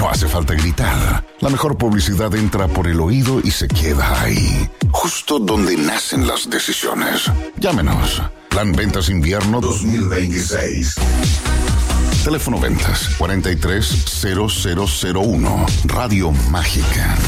No hace falta gritar. La mejor publicidad entra por el oído y se queda ahí, justo donde nacen las decisiones. Llámenos. Plan Ventas Invierno 2026. Teléfono ventas 430001. Radio Mágica.